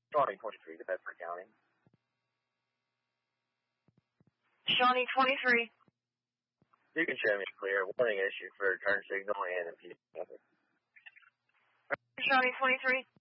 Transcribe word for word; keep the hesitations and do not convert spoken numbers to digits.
Shawnee twenty-three to Bedford County. Shawnee twenty-three. You can show me clear. Warning issued for turn signal and impedance. Shawnee twenty-three.